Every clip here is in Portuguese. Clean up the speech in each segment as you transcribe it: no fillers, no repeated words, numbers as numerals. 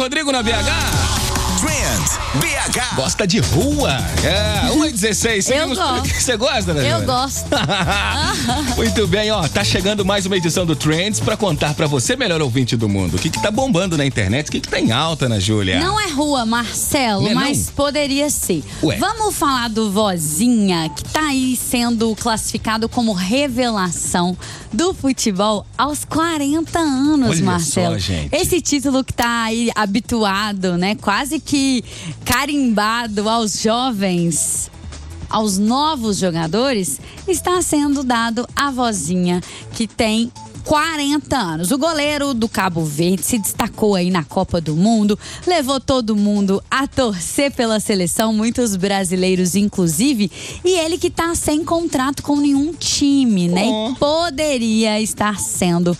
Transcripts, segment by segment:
Rodrigo na BH. Trend BH. Gosta de rua? 1h16. Eu gosto. Você gosta, né? Eu gosto. Muito bem, ó. Tá chegando mais uma edição do Trends pra contar pra você, melhor ouvinte do mundo, o que tá bombando na internet, o que tá em alta, Ana Júlia? Não é rua, Marcelo, Não é mas não? poderia ser. Ué. Vamos falar do Vozinha, que tá aí sendo classificado como revelação do futebol aos 40 anos, Olha Marcelo. só, gente. Esse título que tá aí habituado, né? Quase que carimbado aos jovens, aos novos jogadores, está sendo dado à Vozinha, que tem 40 anos. O goleiro do Cabo Verde se destacou aí na Copa do Mundo, levou todo mundo a torcer pela seleção, muitos brasileiros inclusive, e ele que tá sem contrato com nenhum time, né? E poderia estar sendo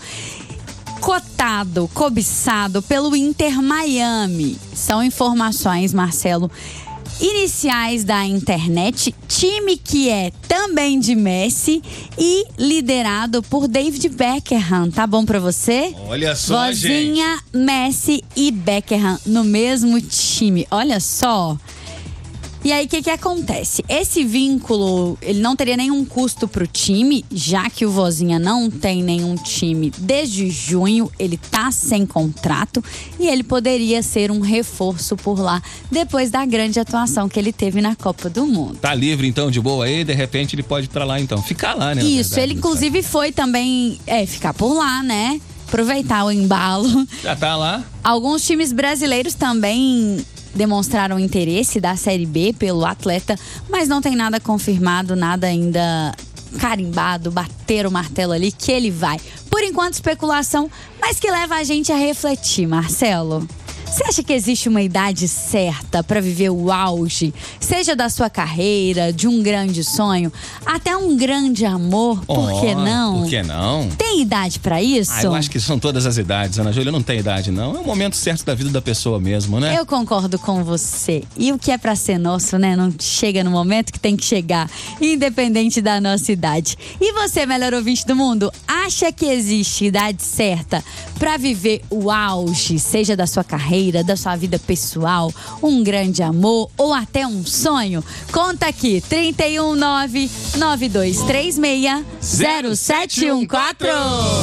cotado, cobiçado pelo Inter Miami. São informações, Marcelo, iniciais da internet, time que é também de Messi e liderado por David Beckham. Tá bom pra você? Olha só, Vozinha, Messi e Beckham no mesmo time. Olha só. E aí, o que acontece? Esse vínculo, ele não teria nenhum custo pro time, já que o Vozinha não tem nenhum time desde junho, ele tá sem contrato e ele poderia ser um reforço por lá, depois da grande atuação que ele teve na Copa do Mundo. Tá livre, então, de boa aí, de repente ele pode ir pra lá, então. Ficar lá, né? Isso, ele inclusive foi também, ficar por lá, né? Aproveitar o embalo. Já tá lá. Alguns times brasileiros também demonstraram interesse da Série B pelo atleta, mas não tem nada confirmado, nada ainda carimbado, bater o martelo ali que ele vai. Por enquanto, especulação, mas que leva a gente a refletir, Marcelo. Você acha que existe uma idade certa para viver o auge, seja da sua carreira, de um grande sonho, até um grande amor? Por que não? Por que não? Tem idade para isso? Eu acho que são todas as idades, Ana Júlia, não tem idade não. É o momento certo da vida da pessoa mesmo, né? Eu concordo com você. E o que é pra ser nosso, né? Não chega no momento que tem que chegar, independente da nossa idade. E você, melhor ouvinte do mundo, acha que existe idade certa pra viver o auge, seja da sua carreira, da sua vida pessoal, um grande amor ou até um sonho? Conta aqui, 319-9236-0714.